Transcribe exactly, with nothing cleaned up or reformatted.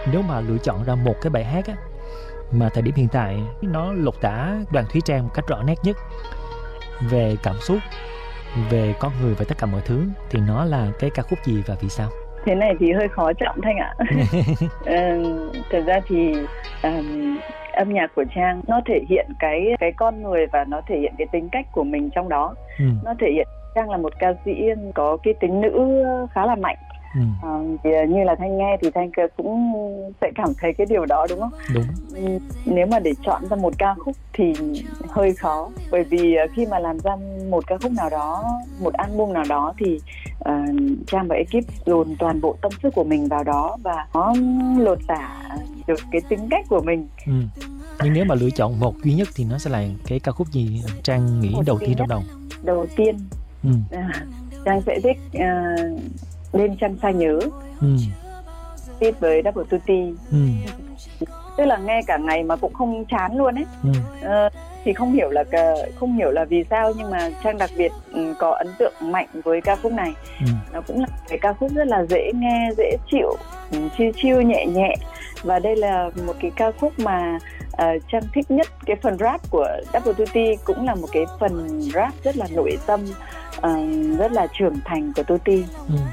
Nếu mà lựa chọn ra một cái bài hát á mà thời điểm hiện tại nó lột tả Đoàn Thúy Trang một cách rõ nét nhất về cảm xúc, về con người và tất cả mọi thứ, thì nó là cái ca khúc gì và vì sao? Thế này thì hơi khó chọn Thanh ạ. ờ, Thật ra thì um, âm nhạc của Trang nó thể hiện cái cái con người và nó thể hiện cái tính cách của mình trong đó. Ừ. Nó thể hiện Trang là một ca sĩ có cái tính nữ khá là mạnh. Ừ. À, thì như là Thanh nghe thì Thanh cũng sẽ cảm thấy cái điều đó, đúng không? Đúng. Nếu mà để chọn ra một ca khúc thì hơi khó, bởi vì khi mà làm ra một ca khúc nào đó, một album nào đó thì uh, Trang và ekip dồn toàn bộ tâm sức của mình vào đó và nó lột tả được cái tính cách của mình. Ừ. Nhưng nếu mà lựa chọn một duy nhất thì nó sẽ là cái ca khúc gì Trang nghĩ một đầu tiên trong đầu? Đầu tiên ừ. à, Trang sẽ thích uh, Đêm Trăng Xa Nhớ, ừ. feat với Double Tutti. Ừ. Tức là nghe cả ngày mà cũng không chán luôn ấy. Ừ. Ờ, thì không hiểu là không hiểu là vì sao, nhưng mà Trang đặc biệt có ấn tượng mạnh với ca khúc này. Ừ. Nó cũng là cái ca khúc rất là dễ nghe, dễ chịu, chill chill nhẹ nhẹ. Và đây là một cái ca khúc mà uh, Trang thích nhất. Cái phần rap của Double Tutti cũng là một cái phần rap rất là nội tâm, uh, rất là trưởng thành của Tutti. Ừ.